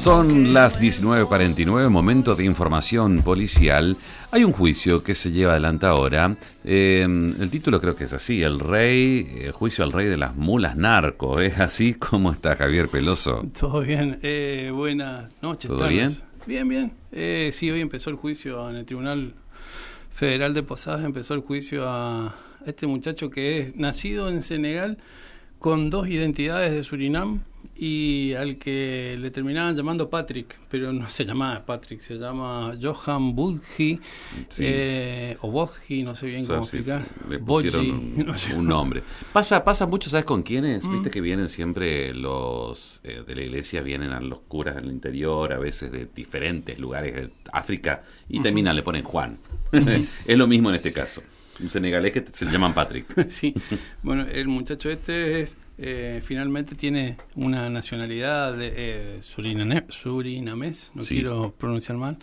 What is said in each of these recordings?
Son las 19:49, momento de información policial. Hay un juicio que se lleva adelante ahora. El título creo que es así: el juicio al rey de las mulas narco. ¿Es así? ¿Cómo está Javier Peloso? Todo bien. Buenas noches. ¿Todo bien? Bien. Sí, hoy empezó el juicio en el Tribunal Federal de Posadas. Empezó el juicio a este muchacho que es nacido en Senegal con 2 identidades de Surinam y al que le terminaban llamando Patrick, pero no se llamaba Patrick, se llama Johan Budji, sí. O Bodji, no sé bien cómo explicar. Le pusieron un nombre. Pasa mucho, ¿sabes con quiénes? Viste que vienen siempre los de la iglesia, vienen a los curas del interior, a veces de diferentes lugares de África, y terminan, le ponen Juan. Es lo mismo en este caso. Un senegalés que se llaman Patrick. Sí, bueno, el muchacho este es, finalmente tiene una nacionalidad de surinamés, no quiero pronunciar mal,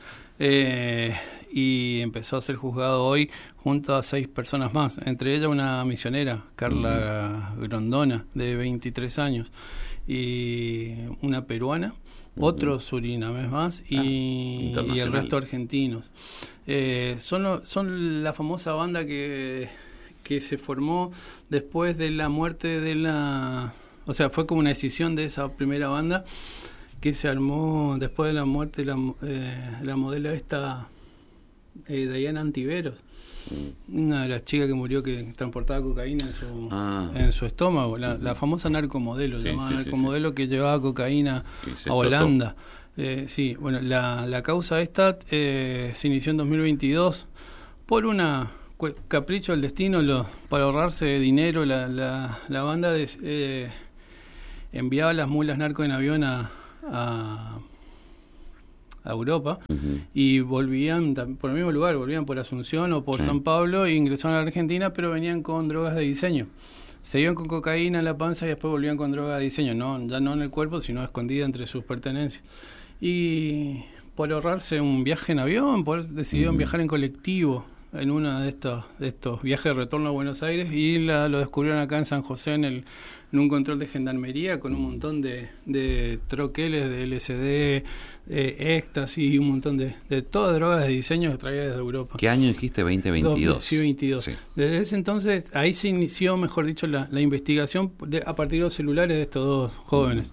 y empezó a ser juzgado hoy junto a 6 personas más, entre ellas una misionera, Carla Grondona, de 23 años, y una peruana, otro surinamés más y el resto argentinos. Son la famosa banda que se formó después de la muerte de o sea, fue como una decisión de esa primera banda que se armó después de la muerte de la modelo esta Diana Antiveros, una de las chicas que murió que transportaba cocaína en su estómago, la famosa narcomodelo, llamada narcomodelo, que llevaba cocaína a Holanda. Sí, bueno, la causa esta se inició en 2022 por una capricho del destino, para ahorrarse dinero. La banda enviaba las mulas narco en avión a Europa, y volvían por el mismo lugar, volvían por Asunción o por San Pablo e ingresaban a la Argentina, pero venían con drogas de diseño. Se iban con cocaína en la panza y después volvían con drogas de diseño, ya no en el cuerpo, sino escondida entre sus pertenencias. Y por ahorrarse un viaje en avión, decidieron viajar en colectivo en uno de estos viajes de retorno a Buenos Aires, y lo descubrieron acá en San José en un control de gendarmería con un montón de troqueles de LSD, éxtasis y un montón de todas drogas de diseño que traía desde Europa. ¿Qué año dijiste? 2022. Sí, 22. Sí. Desde ese entonces, ahí se inició, mejor dicho, la investigación a partir de los celulares de estos 2 jóvenes.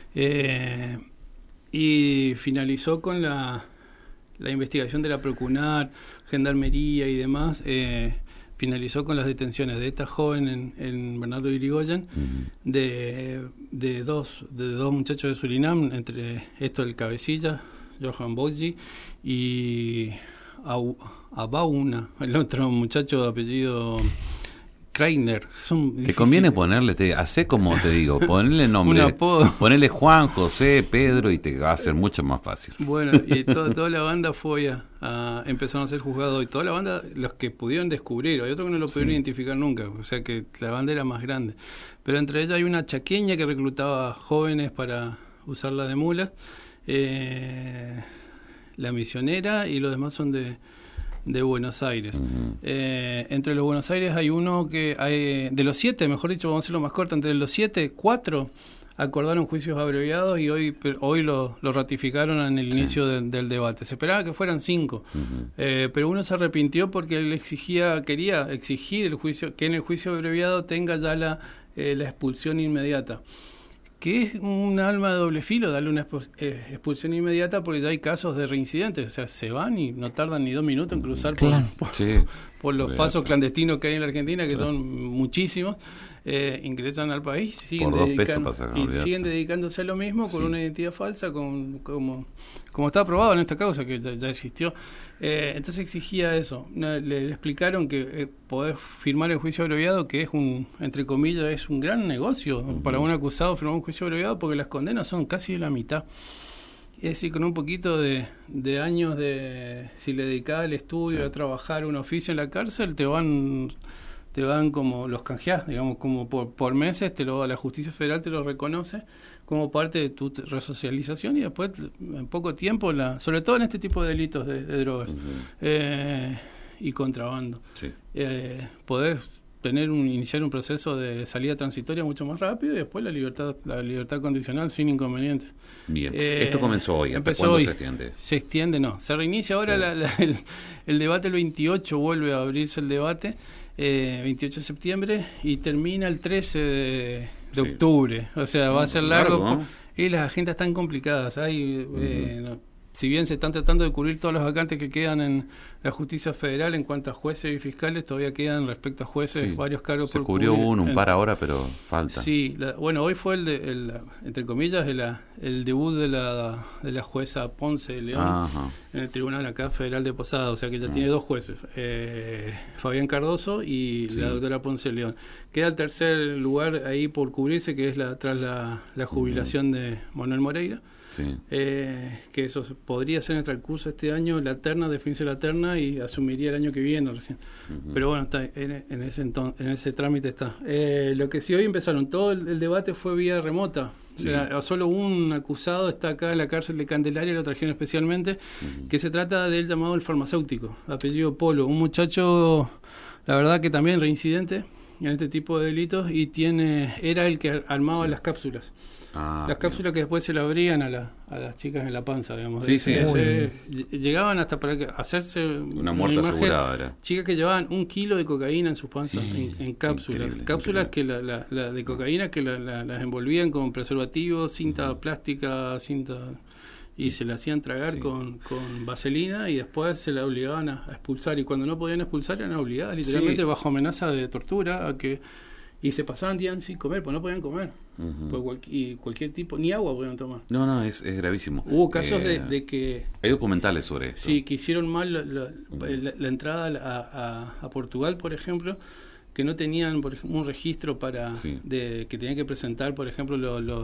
Y finalizó con la investigación de la Procunar, Gendarmería y demás. Finalizó con las detenciones de esta joven en Bernardo de Irigoyen, de dos muchachos de Surinam, entre estos el cabecilla, Johan Bodji, y Abauna, el otro muchacho de apellido Kreiner. Te conviene ponerle, hace como te digo, ponerle nombre, ponerle Juan, José, Pedro, y te va a ser mucho más fácil. Bueno, y toda la banda fue empezaron a ser juzgados, y toda la banda, los que pudieron descubrir, hay otros que no lo pudieron identificar nunca, o sea que la banda era más grande, pero entre ellas hay una chaqueña que reclutaba jóvenes para usarla de mulas, la misionera, y los demás son de Buenos Aires. Entre los Buenos Aires hay uno que de los 7, mejor dicho, vamos a hacerlo más corto, entre los 7, 4 acordaron juicios abreviados, y hoy lo ratificaron en el inicio del debate. Se esperaba que fueran 5, pero uno se arrepintió porque él quería exigir el juicio, que en el juicio abreviado tenga ya la expulsión inmediata, que es un alma de doble filo, darle una expulsión inmediata, porque ya hay casos de reincidentes, o sea, se van y no tardan ni 2 minutos en cruzar por los pasos clandestinos que hay en la Argentina, que son muchísimos, ingresan al país, siguen dedicándose a lo mismo, con una identidad falsa, como está aprobado en esta causa, que ya existió. Entonces exigía eso. Le explicaron que poder firmar el juicio abreviado, que es entre comillas, es un gran negocio para un acusado firmar un juicio abreviado, porque las condenas son casi de la mitad. Es decir, con un poquito de años si le dedicás al estudio, a trabajar un oficio en la cárcel, te van como los canjeás, digamos, como por meses, la Justicia Federal te lo reconoce como parte de tu resocialización, y después en poco tiempo, sobre todo en este tipo de delitos de drogas y contrabando, podés iniciar un proceso de salida transitoria mucho más rápido y después la libertad condicional sin inconvenientes. Bien, esto comenzó hoy, ¿hasta cuándo se extiende? Se extiende, no, se reinicia ahora el debate el 28, vuelve a abrirse el debate, 28 de septiembre, y termina el 13 de octubre, o sea, va a ser largo, ¿no? Y las agendas están complicadas, hay... si bien se están tratando de cubrir todos los vacantes que quedan en la justicia federal en cuanto a jueces y fiscales, todavía quedan respecto a jueces varios cargos por cubrir. Se cubrió un par ahora, pero falta. Sí, hoy fue entre comillas, el debut de la jueza Ponce de León en el Tribunal acá Federal de Posada, o sea que ya tiene 2 jueces, Fabián Cardoso y la doctora Ponce de León. Queda el tercer lugar ahí por cubrirse, que es tras la jubilación de Manuel Moreira. Sí. Que eso podría ser en el transcurso de este año definirse la terna y asumiría el año que viene recién. Pero bueno, está en ese trámite está. Lo que sí, hoy empezaron, todo el debate fue vía remota. Sí. Solo un acusado está acá en la cárcel de Candelaria, lo trajeron especialmente, que se trata del llamado el farmacéutico, apellido Polo, un muchacho, la verdad que también reincidente en este tipo de delitos, y era el que armaba las cápsulas. Las cápsulas que después se le abrían a las chicas en la panza, digamos. Llegaban hasta para hacerse una muerte asegurada. Era. Chicas que llevaban 1 kilo de cocaína en sus panzas, en cápsulas. Cápsulas que la de cocaína que las envolvían con preservativos, cinta plástica, y se la hacían tragar con vaselina, y después se la obligaban a expulsar. Y cuando no podían expulsar, eran obligadas, literalmente bajo amenaza de tortura, y se pasaban días sin comer, pues no podían comer. Y cualquier tipo, ni agua podían tomar. No, es gravísimo. Hubo casos de que... Hay documentales sobre esto. Sí, que hicieron mal la entrada a Portugal, por ejemplo, que no tenían, por ejemplo, un registro que tenían que presentar, por ejemplo,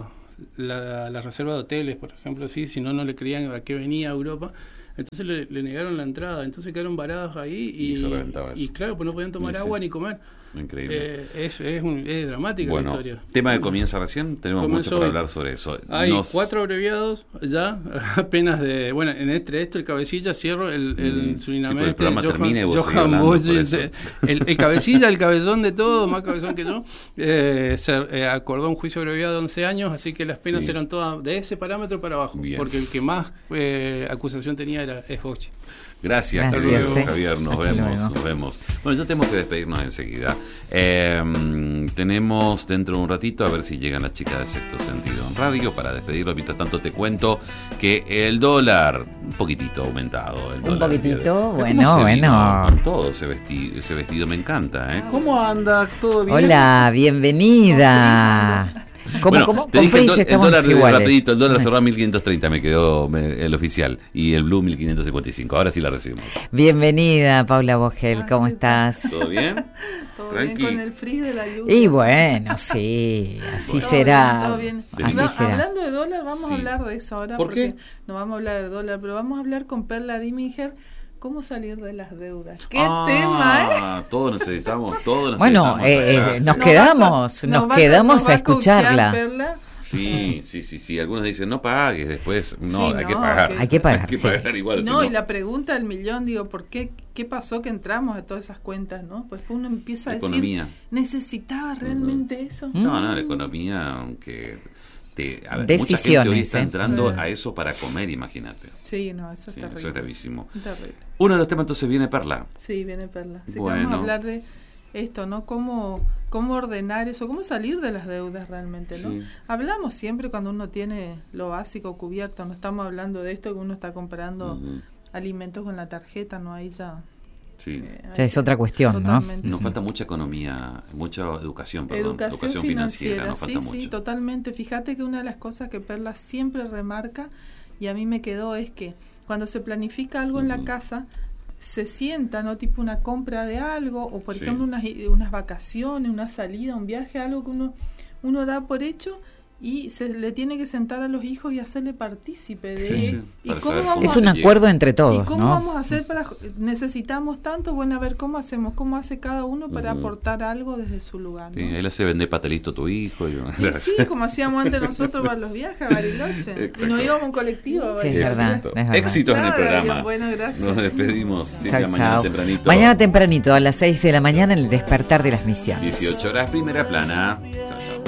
la reserva de hoteles, por ejemplo, si no le creían a qué venía a Europa. Entonces le negaron la entrada, entonces quedaron varados ahí y claro, pues no podían tomar agua ni comer. Increíble. Es dramática la historia. Tema que comienza recién, tenemos mucho para hablar sobre eso. Hay 4 abreviados ya, apenas en esto el cabecilla, cierro el surinamés, Johan Bush, el cabecilla, el cabezón de todo, más cabezón que yo, se acordó un juicio abreviado de 11 años, así que las penas eran todas de ese parámetro para abajo. Bien. Porque el que más acusación tenía es Hochi. Gracias. Hasta luego, Javier, nos vemos. Bueno, ya tenemos que despedirnos enseguida. Tenemos dentro de un ratito a ver si llegan las chicas de Sexto Sentido en radio para despedirlo. Mientras tanto te cuento que el dólar un poquitito aumentado. Un poquitito, bueno. Con todo ese vestido me encanta, ¿eh? ¿Cómo anda? ¿Todo bien? Hola, bienvenida. ¿Cómo? Te dije el dólar rapidito, el dólar cerró a 1.530, me quedó el oficial, y el blue 1.555, ahora sí la recibimos. Bienvenida, Paula Vogel, ¿cómo estás? ¿Todo bien? Todo bien con el frío de la luz. Y bueno, sí, así será. Todo bien. Hablando de dólar, vamos a hablar de eso ahora. ¿Por qué? No vamos a hablar de dólar, pero vamos a hablar con Perla Diminger. ¿Cómo salir de las deudas? ¡Qué tema, Todos necesitamos. Bueno, nos quedamos a escucharla. Perla. Sí. Algunos dicen, no pagues, después, hay que pagar. Hay que pagar igual. Y la pregunta del millón, ¿por qué pasó que entramos a todas esas cuentas, no? Pues uno empieza a decir, ¿necesitaba realmente eso? No, la economía, aunque... Decisiones, mucha gente hoy está entrando a eso para comer, imagínate. Sí, eso es terrible. Eso es gravísimo. Terrible. Uno de los temas entonces viene Perla. Sí, viene Perla. Así que vamos a hablar de esto, ¿no? Cómo ordenar eso, cómo salir de las deudas realmente, ¿no? Sí. Hablamos siempre cuando uno tiene lo básico cubierto, no estamos hablando de esto que uno está comprando alimentos con la tarjeta, ¿no? Ahí ya... Sí. Ya es otra cuestión, totalmente. ¿no? Nos falta mucha economía, mucha educación financiera. Nos falta mucho. Sí, totalmente. Fíjate que una de las cosas que Perla siempre remarca, y a mí me quedó, es que cuando se planifica algo en la casa, se sienta, ¿no? Tipo una compra de algo, o por ejemplo unas vacaciones, una salida, un viaje, algo que uno da por hecho, y se le tiene que sentar a los hijos y hacerle partícipe de y cómo vamos es un acuerdo entre todos, y cómo vamos a hacer para necesitamos tanto, bueno, a ver cómo hacemos, cómo hace cada uno para aportar algo desde su lugar, ¿no? Sí, él hace vender pastelito a tu hijo sí, como hacíamos antes nosotros para los viajes a Bariloche y nos íbamos en colectivo a Bariloche. Sí, es verdad. Éxitos en el programa. Bueno, gracias. Nos despedimos. Mañana tempranito a las 6 de la mañana en el Despertar de las Misiones. 18 horas, primera plana.